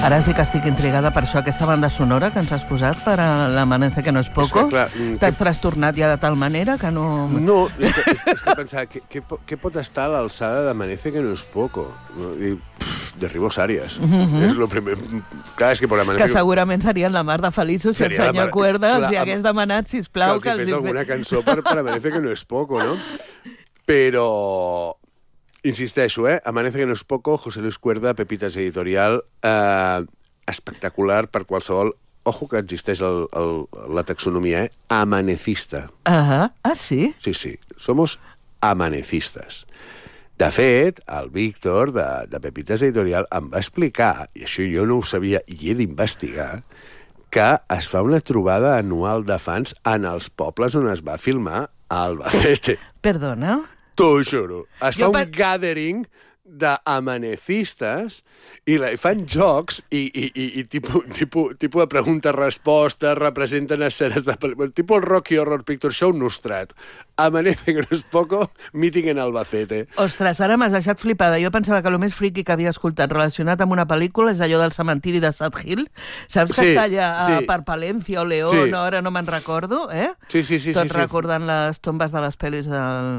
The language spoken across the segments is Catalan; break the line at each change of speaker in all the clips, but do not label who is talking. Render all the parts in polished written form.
Ara sí que estic intrigada per això, aquesta banda sonora que ens has posat per a l'Amanece que no és poco. T'has trastornat ja de tal manera que no...
No, és que pensava, què pot estar a l'alçada d'Amanece que no és poco? Derribos Àries. És el primer... Clar, és que per Amanece...
Que segurament serien la mar de feliços si el senyor Cuerda els hi hagués demanat, sisplau,
que els hi fes alguna cançó per Amanece que no és poco, no? Però... Insisteixo, Amanece que no és poco, José Luis Cuerda, Pepitas Editorial, espectacular per qualsevol... Ojo que existeix la taxonomia, Amanecista.
Ah, sí?
Sí, somos amanecistes. De fet, el Víctor, de Pepitas Editorial, em va explicar, i això jo no ho sabia i he d'investigar, que es fa una trobada anual de fans en els pobles on es va filmar a Albacete.
Perdona?
T'ho juro. Es fa un gathering d'amanecistes i fan jocs i tipus de pregunta-resposta, representen escenes de pel·lícula, tipus el Rocky Horror Picture Show nostrat. Amanece que no és poco, meeting en Albacete.
Ostres, ara m'has deixat flipada. Jo pensava que el més friqui que havia escoltat relacionat amb una pel·lícula és allò del cementiri de Sad Hill. Saps que està allà per Palencia o León, ara no me'n recordo, eh?
Sí.
Tot recordant les tombes de les pel·lis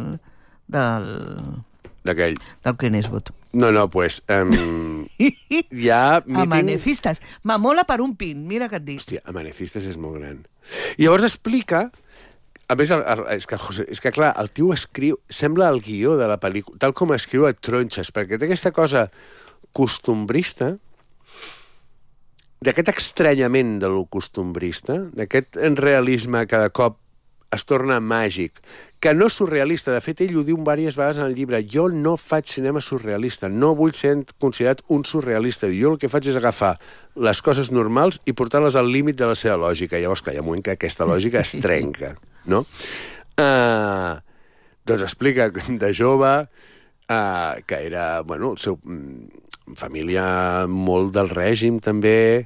d'aquell.
Del Clint Eastwood.
No, pues... hi ha meeting...
Amanecistes. M'amola per un pin, mira què et dic.
Hòstia, Amanecistes és molt gran. I llavors explica... A més, és que clar, el tio escriu... Sembla el guió de la pel·lícula, tal com escriu a tronxes, perquè té aquesta cosa costumbrista, d'aquest estranyament de lo costumbrista, d'aquest realisme que de cop es torna màgic, que no surrealista. De fet, ell ho diu diverses vegades en el llibre. Jo no faig cinema surrealista, no vull ser considerat un surrealista. Jo el que faig és agafar les coses normals i portar-les al límit de la seva lògica. Llavors, clar, hi ha un moment que aquesta lògica es trenca, no? Doncs explica de jove que era, bueno, el seu... família molt del règim, també,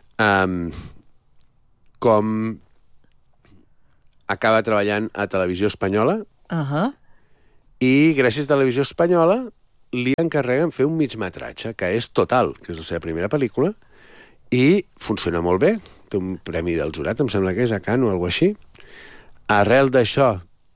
com... acaba treballant a Televisió Espanyola i gràcies a Televisió Espanyola li encarreguen fer un migmetratge, que és Total, que és la seva primera pel·lícula, i funciona molt bé. Té un premi del jurat, em sembla que és a Cannes o alguna cosa així. Arrel d'això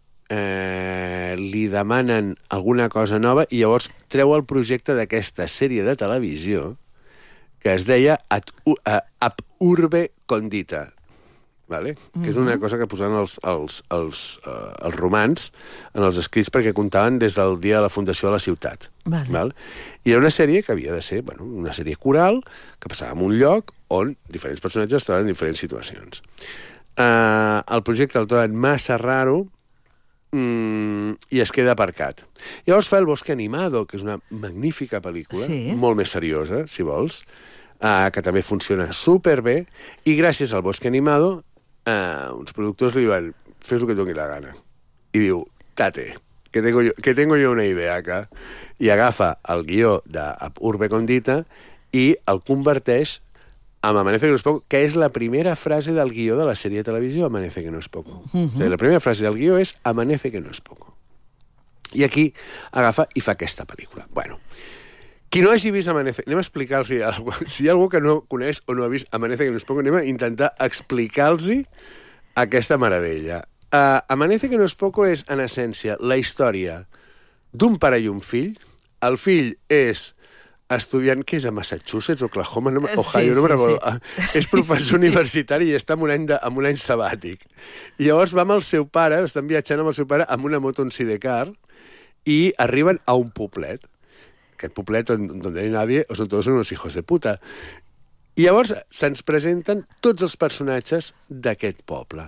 li demanen alguna cosa nova i llavors treu el projecte d'aquesta sèrie de televisió que es deia Ab Urbe Condita, vale? Que és una cosa que posaven els romans en els escrits perquè contaven des del dia de la fundació de la ciutat. Val? I era una sèrie que havia de ser una sèrie coral que passava en un lloc on diferents personatges estaven en diferents situacions. El projecte el troben massa raro i es queda aparcat. Llavors fa El Bosque Animado, que és una magnífica pel·lícula, molt més seriosa, si vols, que també funciona superbé, i gràcies al Bosque Animado uns productors li diuen fes el que et doni la gana. I diu, tate, que tengo yo una idea acá. I agafa el guió de Urbe Condita i el converteix en Amanece que no es poco, que és la primera frase del guió de la sèrie de televisió Amanece que no es poco. O sigui, la primera frase del guió és Amanece que no es poco. I aquí agafa i fa aquesta pel·lícula. Bueno, qui no hagi vist Amanece... Anem a explicar-los alguna cosa. Si hi ha algú que no coneix o no ha vist Amanece que no es poco, anem a intentar explicar-los aquesta meravella. Amanece que no es poco és, en essència, la història d'un pare i un fill. El fill és estudiant, que és a Massachusetts, Oklahoma, Ohio, no me'n recordo. És professor universitari i està en un any sabàtic. I llavors va amb el seu pare, estan viatjant amb el seu pare amb una moto en sidecar i arriben a un poblet. Aquest poblet on no hi ha nadie, o són tots unos hijos de puta. I llavors se'ns presenten tots els personatges d'aquest poble.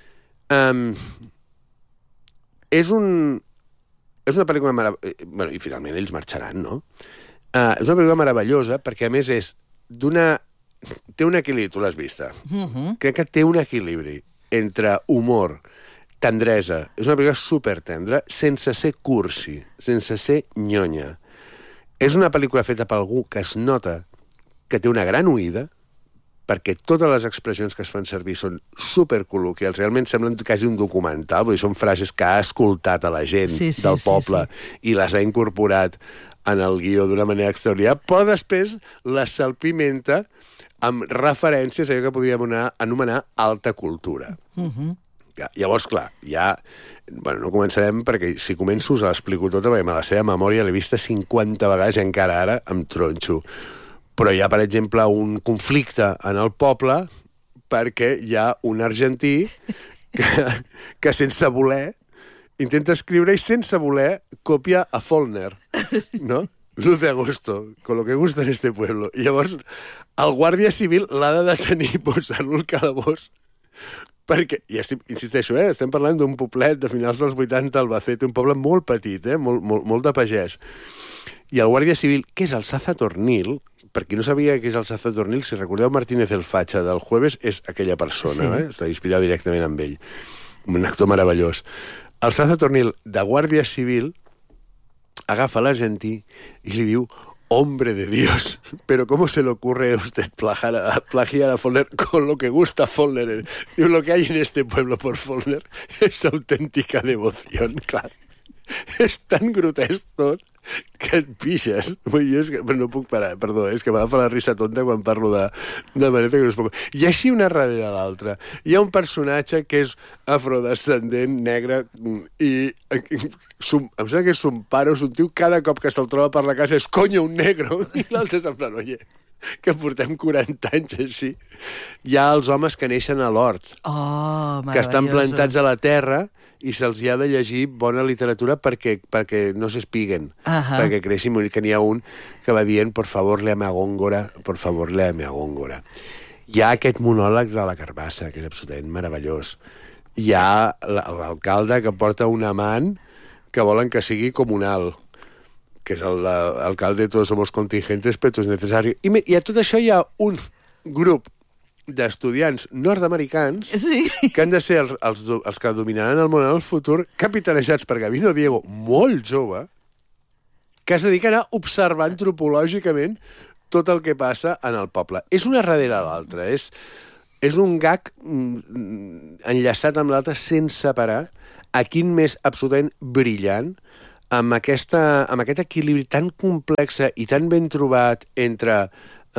És una pel·lícula meravellosa. Bueno, i finalment ells marxaran, no? És una pel·lícula meravellosa perquè, a més, té un equilibri, tu l'has vista. Crec que té un equilibri entre humor, tendresa. És una pel·lícula supertendra, sense ser cursi, sense ser nyonya. És una pel·lícula feta per algú que es nota que té una gran oïda, perquè totes les expressions que es fan servir són supercol·loquials, realment semblen quasi un documental, vull dir, són frases que ha escoltat a la gent del poble i les ha incorporat en el guió d'una manera extraordinària, però després la salpimenta amb referències a allò que podríem anomenar alta cultura. Llavors, clar, ja... Bueno, no començarem, perquè si començo us l'explico tota, perquè me la seva memòria l'he vista 50 vegades i encara ara em tronxo. Però hi ha, per exemple, un conflicte en el poble perquè hi ha un argentí que sense voler intenta escriure i sense voler copia a Faulkner, no? Luz de agosto, con lo que gusta en este pueblo. I llavors el guàrdia civil l'ha de detenir i posar-lo al calabós perquè, i insisteixo, estem parlant d'un poblet de finals dels 80 al Albacete, un poble molt petit, molt de pagès. I el guàrdia civil, que és el Zazatornil, per qui no sabia què és el Zazatornil, si recordeu Martínez el Facha del Jueves, és aquella persona, sí. Està inspirat directament amb ell. Un actor meravellós. El Zazatornil, de guàrdia civil, agafa l'argentí i li diu: hombre de Dios, pero ¿cómo se le ocurre a usted plagiar a Faulkner con lo que gusta Faulkner? Y lo que hay en este pueblo por Faulkner es auténtica devoción, clar. És tan grotesc tot que et pixes. Jo és que no puc parar, perdó, és que m'agafa la risa tonta quan parlo de manera que no es pot. I així una darrere l'altra. Hi ha un personatge que és afrodescendent, negre, i em sembla que és un pare, és un tio, cada cop que se'l troba per la casa és coño, un negro, i l'altre és en plan, oye, que portem 40 anys així. Hi ha els homes que neixen a l'hort, que estan plantats a la terra i se'ls hi ha de llegir bona literatura perquè no s'espiguen, perquè creixin, que n'hi ha un que va dient por favor, léame a Góngora, por favor, léame a Góngora. Hi ha aquest monòleg de la Carbassa, que és absolutament meravellós. Hi ha l'alcalde que porta un amant que volen que sigui comunal, que és l'alcalde de Todos Somos Contingentes, però és necessari. I a tot això hi ha un grup d'estudiants nord-americans que han de ser els que dominaran el món en el futur, capitanejats per Gabino Diego, molt jove, que es dediquen a observar antropològicament tot el que passa en el poble. És una darrere l'altra, és un gag enllaçat amb l'altre sense parar, a quin més absolutament brillant, amb aquest equilibri tan complex i tan ben trobat entre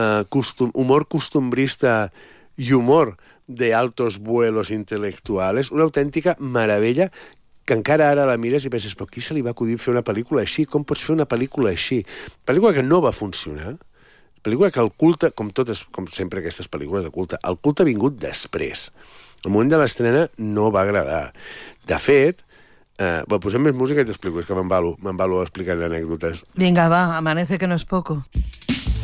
humor costumbrista i humor de altos vuelos intel·lectuals, una autèntica meravella que encara ara la mires i penses, però qui se li va acudir fer una pel·lícula així? Com pots fer una pel·lícula així? Pel·lícula que no va funcionar, pel·lícula que el culte, com sempre aquestes pel·lícules de culte, el culte ha vingut després. El moment de l'estrena no va agradar. De fet, posem més música i t'explico, és que m'embalo explicant anècdotes.
Vinga, va, amanece que no és poco.